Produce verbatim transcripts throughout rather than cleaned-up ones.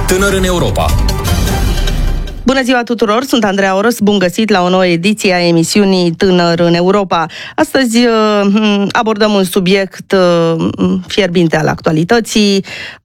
Tânăr în Europa. Bună ziua tuturor, sunt Andreea Oros, bun găsit la o nouă ediție a emisiunii Tânăr în Europa. Astăzi abordăm un subiect fierbinte al actualității,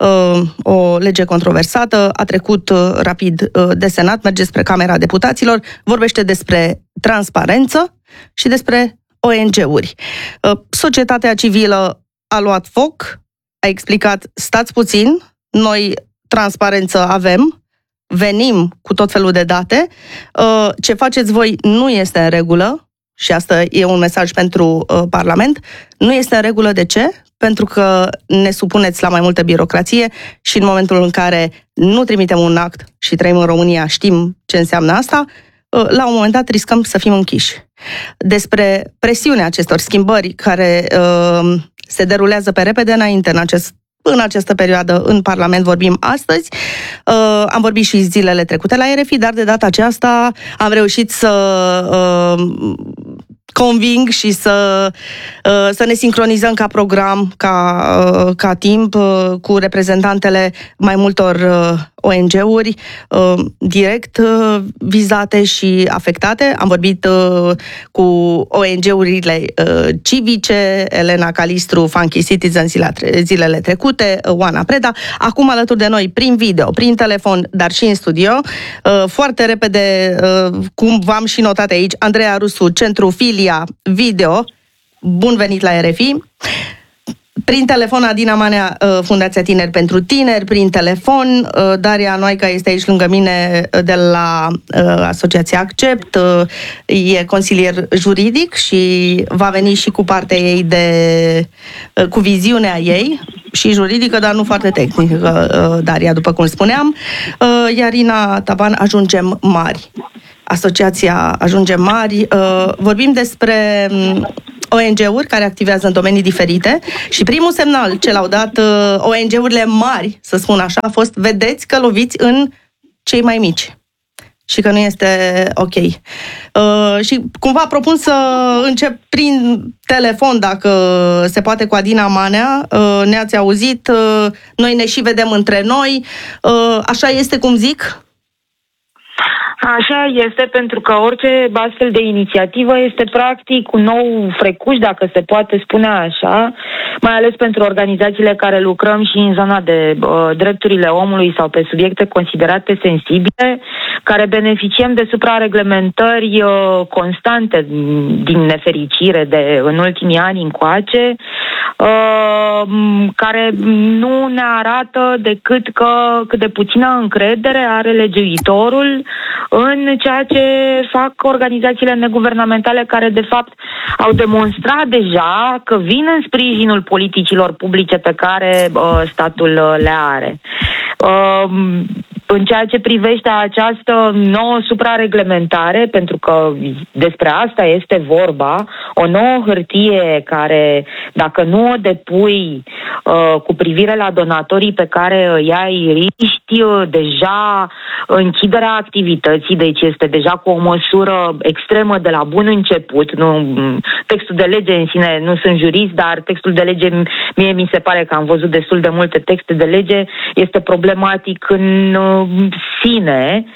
o lege controversată, a trecut rapid de Senat, merge spre Camera Deputaților, vorbește despre transparență și despre O N G-uri. Societatea civilă a luat foc, a explicat, stați puțin, noi transparență avem, venim cu tot felul de date, ce faceți voi nu este în regulă și asta e un mesaj pentru Parlament, nu este în regulă. De ce? Pentru că ne supuneți la mai multă birocrație și în momentul în care nu trimitem un act și trăim în România, știm ce înseamnă asta, la un moment dat riscăm să fim închiși. Despre presiunea acestor schimbări care uh, se derulează pe repede înainte în acest În această perioadă în Parlament vorbim astăzi. Uh, am vorbit și zilele trecute la R F I, dar de data aceasta am reușit să uh, conving și să, uh, să ne sincronizăm ca program, ca, uh, ca timp, uh, cu reprezentantele mai multor uh, O N G-uri uh, direct uh, vizate și afectate. Am vorbit uh, cu O N G-urile uh, civice, Elena Calistru, Funky Citizen zilele trecute, uh, Oana Preda. Acum alături de noi prin video, prin telefon, dar și în studio. Uh, foarte repede, uh, cum v-am și notat aici, Andreea Rusu, Centru Filia Video. Bun venit la R F I. Prin telefon, Adina Manea, Fundația Tineri pentru Tineri, prin telefon, Daria Noaica este aici lângă mine de la Asociația Accept, e consilier juridic și va veni și cu partea ei de, cu viziunea ei, și juridică, dar nu foarte tehnică, Daria, după cum spuneam, iar Ina Taban, Ajungem Mari. Asociația Ajungem Mari, vorbim despre O N G-uri care activează în domenii diferite și primul semnal ce l-au dat O N G-urile mari, să spun așa, a fost: vedeți că loviți în cei mai mici și că nu este ok. Uh, și cumva propun să încep prin telefon, dacă se poate, cu Adina Manea. Uh, ne-ați auzit, uh, noi ne și vedem între noi. Uh, așa este, cum zic? Așa este, pentru că orice astfel de inițiativă este practic un nou frecuș, dacă se poate spune așa, mai ales pentru organizațiile care lucrăm și în zona de uh, drepturile omului sau pe subiecte considerate sensibile, care beneficiem de suprareglementări uh, constante, din nefericire, de în ultimii ani încoace, uh, care nu ne arată decât că cât de puțină încredere are legiuitorul în ceea ce fac organizațiile neguvernamentale, care de fapt au demonstrat deja că vin în sprijinul politicilor publice pe care uh, statul le are. Uh, În ceea ce privește această nouă suprareglementare, pentru că despre asta este vorba, o nouă hârtie care, dacă nu o depui uh, cu privire la donatorii pe care îi ai, riști uh, deja închiderea activității, deci este deja cu o măsură extremă de la bun început. Nu, textul de lege în sine, nu sunt jurist, dar textul de lege, mie mi se pare că am văzut destul de multe texte de lege, este problematic în sine,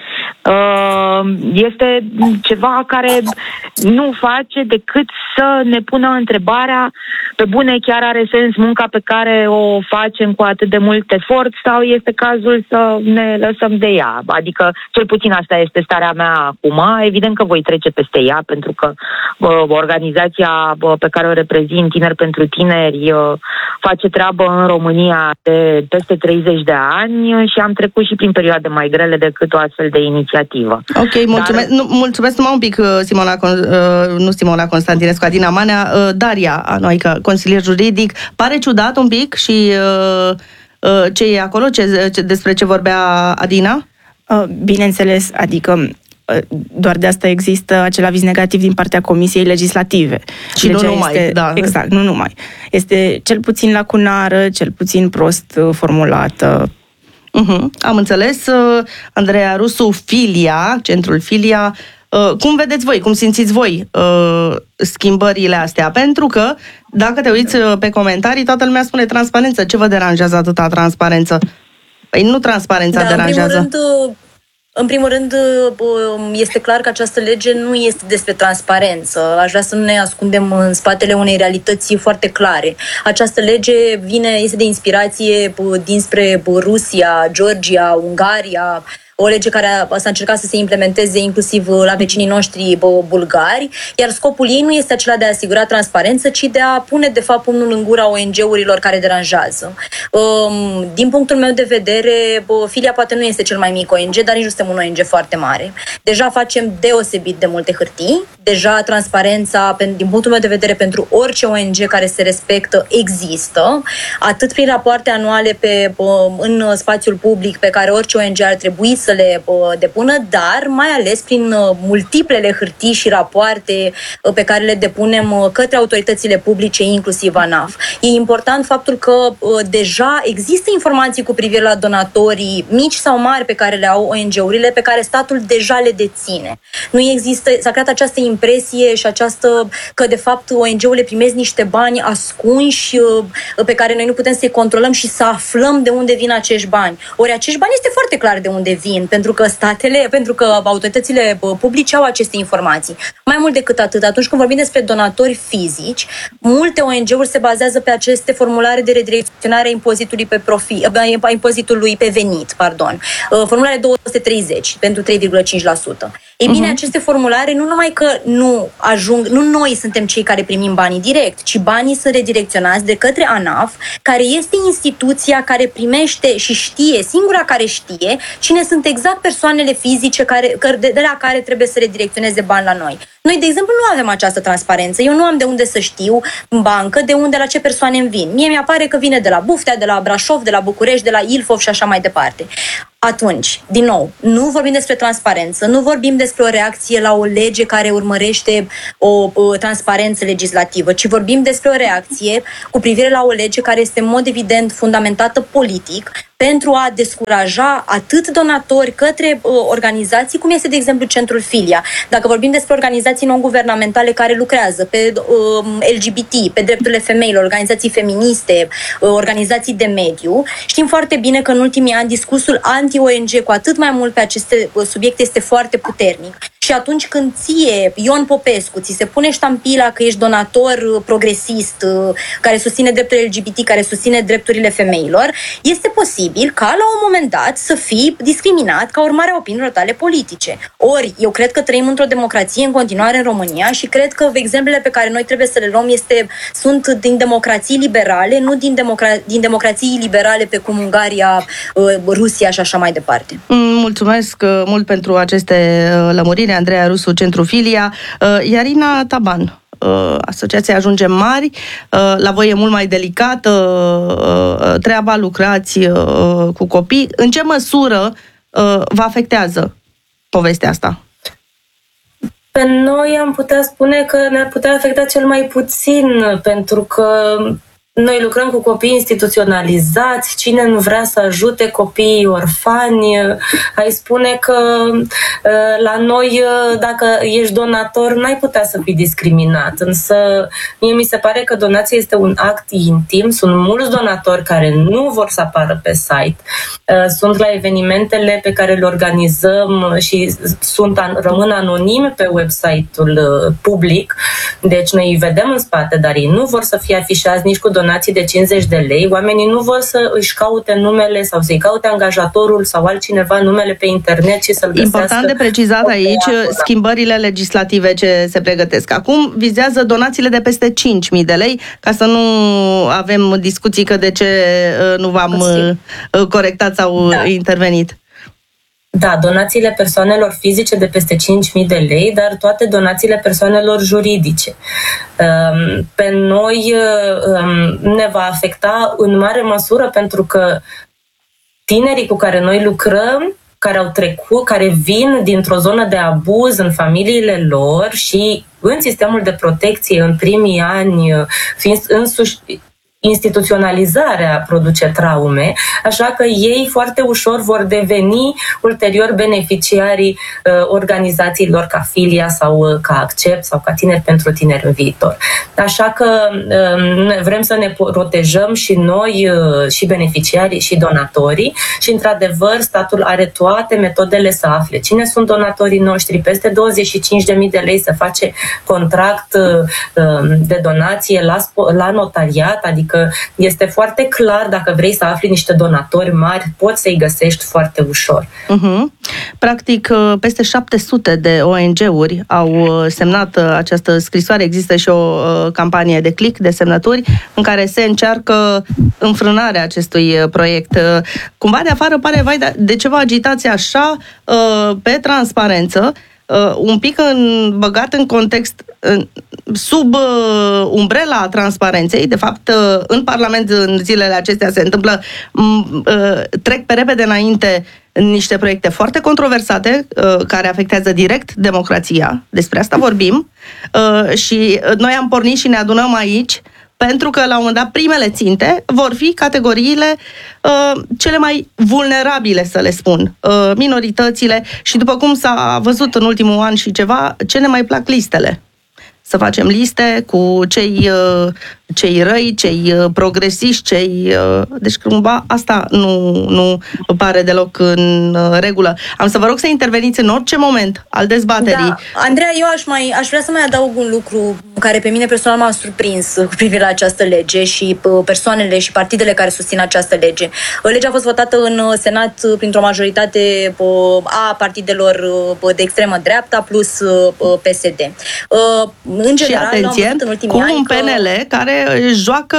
este ceva care nu face decât să ne pună întrebarea: pe bune, chiar are sens munca pe care o facem cu atât de mult efort, sau este cazul să ne lăsăm de ea? Adică, cel puțin asta este starea mea acum. Evident că voi trece peste ea, pentru că uh, organizația uh, pe care o reprezint, Tineri pentru Tineri, uh, face treabă în România de peste treizeci de ani și am trecut și prin perioade mai grele decât o astfel de inițiativă. Ok, mulțumesc, Dar... nu, mulțumesc numai un pic, Simona, nu Simona Constantinescu, Adina Manea, Daria Noaica, consilier juridic. Pare ciudat un pic și ce e acolo, ce, ce, despre ce vorbea Adina? Bineînțeles, adică doar de asta există acel aviz negativ din partea Comisiei Legislative. Și Legea nu numai, este, da. Exact, nu numai. Este cel puțin lacunară, cel puțin prost formulată. Uh-huh. Am înțeles. Andreea Rusu, Filia, Centrul Filia. Cum vedeți voi, cum simțiți voi schimbările astea? Pentru că, dacă te uiți pe comentarii, toată lumea spune transparență. Ce vă deranjează atâta transparență? Păi nu transparența da, deranjează. În primul rând, În primul rând, este clar că această lege nu este despre transparență. Aș vrea să nu ne ascundem în spatele unei realități foarte clare. Această lege vine, este de inspirație dinspre Rusia, Georgia, Ungaria, o lege care s-a încercat să se implementeze inclusiv la vecinii noștri bulgari, iar scopul ei nu este acela de a asigura transparență, ci de a pune, de fapt, pumnul în gura O N G-urilor care deranjează. Din punctul meu de vedere, Filia poate nu este cel mai mic O N G, dar nici nu suntem un O N G foarte mare. Deja facem deosebit de multe hârtii, deja transparența, din punctul meu de vedere, pentru orice O N G care se respectă există, atât prin rapoarte anuale pe, în spațiul public pe care orice O N G ar trebui să să le depună, dar mai ales prin multiplele hârtii și rapoarte pe care le depunem către autoritățile publice, inclusiv ANAF. E important faptul că deja există informații cu privire la donatorii mici sau mari pe care le au O N G-urile, pe care statul deja le deține. Nu există, s-a creat această impresie și această că de fapt O N G-urile primesc niște bani ascunși pe care noi nu putem să-i controlăm și să aflăm de unde vin acești bani. Ori acești bani este foarte clar de unde vin, pentru că statele, pentru că autoritățile publice au aceste informații. Mai mult decât atât, atunci când vorbim despre donatori fizici, multe O N G-uri se bazează pe aceste formulare de redirecționare a impozitului pe profit, a impozitului pe venit, pardon. Formulare două sute treizeci pentru trei virgulă cinci la sută. Ei bine, uh-huh. aceste formulare nu numai că nu ajung, nu noi suntem cei care primim banii direct, ci banii sunt redirecționați de către ANAF, care este instituția care primește și știe, singura care știe cine sunt exact persoanele fizice care, de la care trebuie să redirecționeze bani la noi. Noi, de exemplu, nu avem această transparență. Eu nu am de unde să știu în bancă de unde, la ce persoane îmi vin. Mie mi-apare că vine de la Buftea, de la Brașov, de la București, de la Ilfov și așa mai departe. Atunci, din nou, nu vorbim despre transparență, nu vorbim despre o reacție la o lege care urmărește o, o transparență legislativă, ci vorbim despre o reacție cu privire la o lege care este în mod evident fundamentată politic pentru a descuraja atât donatori către uh, organizații, cum este, de exemplu, Centrul Filia. Dacă vorbim despre organizații non-guvernamentale care lucrează pe uh, L G B T, pe drepturile femeilor, organizații feministe, uh, organizații de mediu, știm foarte bine că în ultimii ani discursul anti-O N G, cu atât mai mult pe aceste uh, subiecte, este foarte puternic. Și atunci când ție, Ion Popescu, ți se pune ștampila că ești donator progresist, care susține drepturile L G B T, care susține drepturile femeilor, este posibil ca la un moment dat să fii discriminat ca urmare a opiniilor tale politice. Ori, eu cred că trăim într-o democrație în continuare în România și cred că exemplele pe care noi trebuie să le luăm este, sunt din democrații liberale, nu din, democra- din democrații liberale pe cum Ungaria, Rusia și așa mai departe. Mulțumesc mult pentru aceste lămuriri, Andreea Rusu, Centru Filia. Iarina Taban, Asociația Ajungem Mari, la voi e mult mai delicată treaba, lucrați cu copii. În ce măsură vă afectează povestea asta? Pe noi am putea spune că ne-ar putea afecta cel mai puțin, pentru că noi lucrăm cu copii instituționalizați, cine nu vrea să ajute copiii orfani, ai spune că la noi, dacă ești donator, n-ai putea să fii discriminat. Însă mie mi se pare că donația este un act intim, sunt mulți donatori care nu vor să apară pe site, sunt la evenimentele pe care le organizăm și sunt, rămân anonimi pe website-ul public, deci noi îi vedem în spate, dar ei nu vor să fie afișați nici cu donații de cincizeci de lei, oamenii nu vor să își caute numele sau să-i caute angajatorul sau altcineva numele pe internet și să-l găsească. Important de precizat aici, schimbările legislative ce se pregătesc acum vizează donațiile de peste cinci mii de lei, ca să nu avem discuții că de ce nu v-am corectat sau da. intervenit. Da, donațiile persoanelor fizice de peste cinci mii de lei, dar toate donațiile persoanelor juridice. Pe noi ne va afecta în mare măsură pentru că tinerii cu care noi lucrăm, care au trecut, care vin dintr-o zonă de abuz în familiile lor și în sistemul de protecție în primii ani, fiind însuși instituționalizarea produce traume, așa că ei foarte ușor vor deveni ulterior beneficiarii uh, organizațiilor ca Filia sau uh, ca Accept sau ca Tineri pentru Tineri în viitor. Așa că uh, vrem să ne protejăm și noi, uh, și beneficiarii, și donatorii și, într-adevăr, statul are toate metodele să afle cine sunt donatorii noștri, peste douăzeci și cinci de mii de lei să face contract uh, de donație la, la notariat, adică că este foarte clar, dacă vrei să afli niște donatori mari, poți să-i găsești foarte ușor. Uh-huh. Practic, peste șapte sute de O N G-uri au semnat această scrisoare. Există și o campanie de click, de semnături, în care se încearcă înfrânarea acestui proiect. Cumva de afară pare, vai, de ce vă agitați așa pe transparență, un pic în, băgat în context, sub uh, umbrela transparenței. De fapt, uh, în Parlament în zilele acestea se întâmplă, uh, trec pe repede înainte niște proiecte foarte controversate uh, care afectează direct democrația. Despre asta vorbim. Uh, și noi am pornit și ne adunăm aici pentru că, la un moment dat, primele ținte vor fi categoriile uh, cele mai vulnerabile, să le spun, uh, minoritățile și, după cum s-a văzut în ultimul an și ceva, ce ne mai plac listele. Să facem liste cu cei, cei răi, cei progresiști, cei... Deci, cumva, asta nu, nu pare deloc în regulă. Am să vă rog să interveniți în orice moment al dezbaterii. Da. Andreea, eu aș, mai, aș vrea să mai adaug un lucru care pe mine personal m-a surprins cu privire la această lege și persoanele și partidele care susțin această lege. Legea a fost votată în Senat printr-o majoritate a partidelor de extremă dreapta plus P S D. În general, și atenție, în cu ani un P N L că... care joacă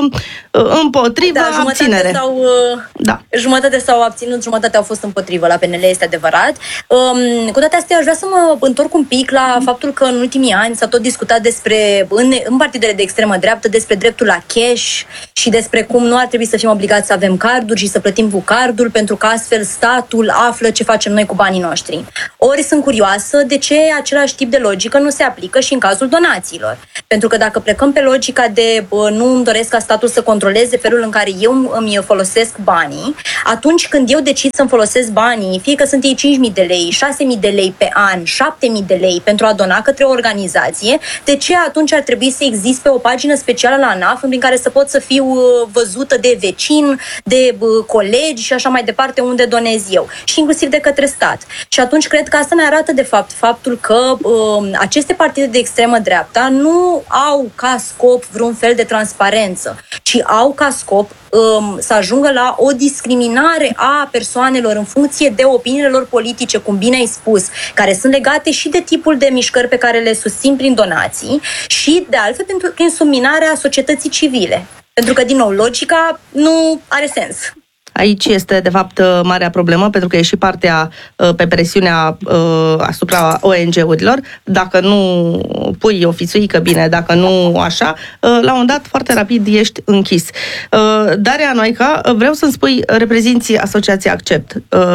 împotrivă da, abținere. Sau, da. Jumătate s-au abținut, jumătate au fost împotrivă. La P N L, este adevărat. Um, cu toate astea, aș vrea să mă întorc un pic la faptul că în ultimii ani s-a tot discutat despre, în, în partidele de extremă dreaptă, despre dreptul la cash și despre cum nu ar trebui să fim obligați să avem carduri și să plătim cu cardul, pentru că astfel statul află ce facem noi cu banii noștri. Ori sunt curioasă de ce același tip de logică nu se aplică și în cazul donațiilor. Pentru că dacă plecăm pe logica de bă, nu îmi doresc ca statul să controleze felul în care eu îmi folosesc banii, atunci când eu decid să-mi folosesc banii, fie că sunt ei cinci mii de lei, șase mii de lei pe an, șapte mii de lei pentru a dona către o organizație, de ce atunci ar trebui să existe o pagină specială la ANAF prin care să pot să fiu văzută de vecin, de colegi și așa mai departe unde donez eu și inclusiv de către stat. Și atunci cred că asta ne arată de fapt faptul că uh, aceste partide de extremă dreapta nu au ca scop vreun fel de transparență, ci au ca scop um, să ajungă la o discriminare a persoanelor în funcție de opiniile lor politice, cum bine ai spus, care sunt legate și de tipul de mișcări pe care le susțin prin donații și, de altfel, pentru, prin subminarea societății civile. Pentru că, din nou, logica nu are sens. Aici este, de fapt, marea problemă, pentru că e și partea pe presiunea asupra O N G-urilor. Dacă nu pui o fițuică bine, dacă nu așa, la un moment dat, foarte rapid, ești închis. Daria Noica, vreau să-mi spui, reprezinți Asociația Accept.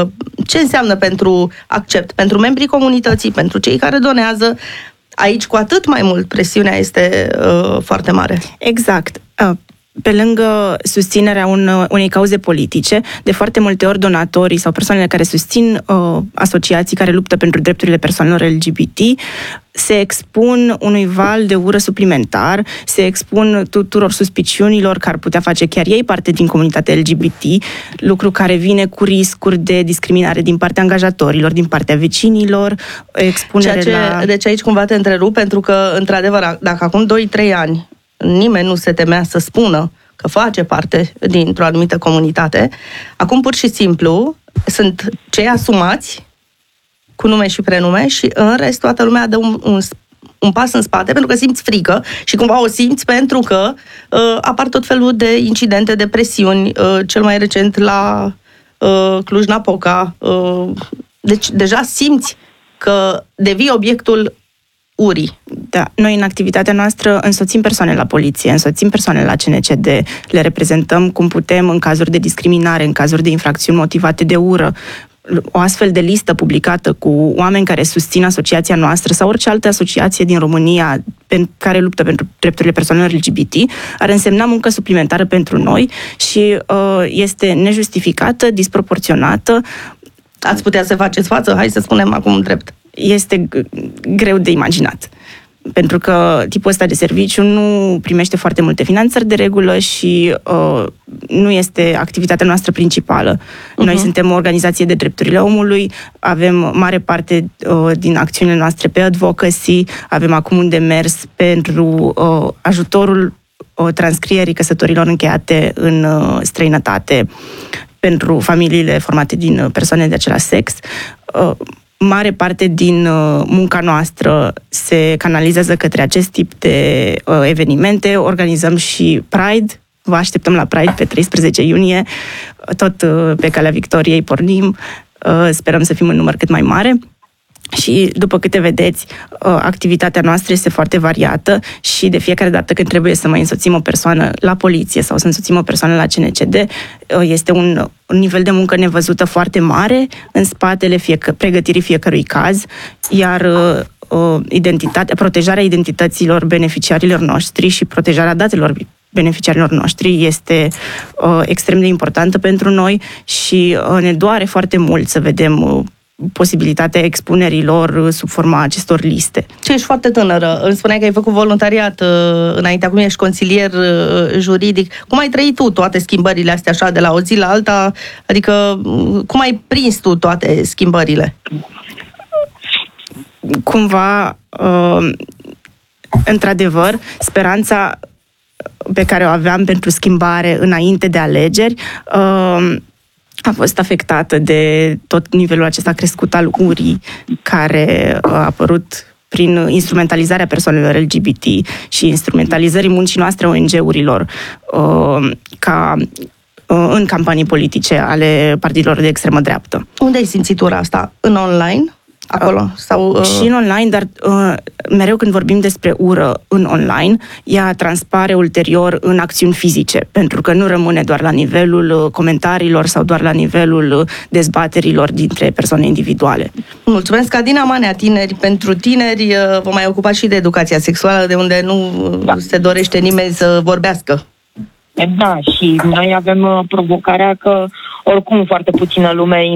Ce înseamnă pentru Accept? Pentru membrii comunității, pentru cei care donează? Aici, cu atât mai mult, presiunea este foarte mare. Exact. Pe lângă susținerea unei cauze politice, de foarte multe ori donatorii sau persoanele care susțin uh, asociații care luptă pentru drepturile persoanelor L G B T se expun unui val de ură suplimentar, se expun tuturor suspiciunilor că ar putea face chiar ei parte din comunitatea L G B T, lucru care vine cu riscuri de discriminare din partea angajatorilor, din partea vecinilor, expunere Ceea ce, la... Deci aici cumva te întrerup, pentru că, într-adevăr, dacă acum doi trei ani nimeni nu se temea să spună că face parte dintr-o anumită comunitate, acum pur și simplu sunt cei asumați cu nume și prenume și în rest toată lumea dă un, un, un pas în spate pentru că simți frică și cumva o simți pentru că uh, apar tot felul de incidente, de presiuni, uh, cel mai recent la uh, Cluj-Napoca. Uh, deci deja simți că devii obiectul urii. Da, noi în activitatea noastră însoțim persoane la poliție, însoțim persoane la C N C D, le reprezentăm cum putem în cazuri de discriminare, în cazuri de infracțiuni motivate de ură, o astfel de listă publicată cu oameni care susțin asociația noastră sau orice altă asociație din România care luptă pentru drepturile persoanelor L G B T ar însemna muncă suplimentară pentru noi și uh, este nejustificată, disproporționată. Ați putea să faceți față? Hai să spunem acum drept. Este greu de imaginat. Pentru că tipul ăsta de serviciu nu primește foarte multe finanțări de regulă și uh, nu este activitatea noastră principală. Uh-huh. Noi suntem o organizație de drepturile omului, avem mare parte uh, din acțiunile noastre pe advocacy, avem acum un demers pentru uh, ajutorul uh, transcrierii căsătorilor încheiate în uh, străinătate pentru familiile formate din persoane de același sex. Uh, Mare parte din uh, munca noastră se canalizează către acest tip de uh, evenimente. Organizăm și Pride. Vă așteptăm la Pride pe treisprezece iunie. Tot uh, pe Calea Victoriei pornim. Uh, sperăm să fim în număr cât mai mare. Și, după câte vedeți, activitatea noastră este foarte variată și de fiecare dată când trebuie să mai însoțim o persoană la poliție sau să însoțim o persoană la C N C D, este un, un nivel de muncă nevăzută foarte mare în spatele fiecă, pregătirii fiecărui caz, iar identitatea, protejarea identităților beneficiarilor noștri și protejarea datelor beneficiarilor noștri este uh, extrem de importantă pentru noi și uh, ne doare foarte mult să vedem uh, posibilitatea expunerilor sub forma acestor liste. Ce ești foarte tânără. Îmi spuneai că ai făcut voluntariat uh, înainte, acum ești consilier uh, juridic. Cum ai trăit tu toate schimbările astea așa de la o zi la alta? Adică cum ai prins tu toate schimbările? Cumva, uh, într-adevăr, speranța pe care o aveam pentru schimbare înainte de alegeri uh, a fost afectată de tot nivelul acesta crescut al urii care a apărut prin instrumentalizarea persoanelor L G B T și instrumentalizării muncii noastre O N G-urilor uh, ca uh, în campanii politice ale partidelor de extremă dreaptă. Unde ai simțit ura asta? În online? Acolo? Sau, uh... Și în online, dar uh, mereu când vorbim despre ură în online, ea transpare ulterior în acțiuni fizice, pentru că nu rămâne doar la nivelul uh, comentariilor sau doar la nivelul uh, dezbaterilor dintre persoane individuale. Mulțumesc, Adina Manea, Tineri pentru Tineri. Uh, vă mai ocupați și de educația sexuală, de unde nu da. se dorește nimeni să vorbească. Da, și noi avem uh, provocarea că oricum foarte puțină lume